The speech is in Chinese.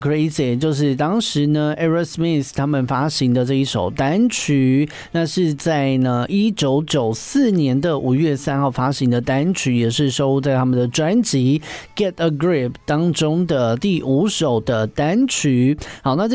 Crazy 就是当时呢 Aerosmith 他们发行的这一首单曲，那是在呢1994年的5月3号发行的单曲，也是收录在他们的专辑 Get a Grip 当中的第5首的单曲。好，那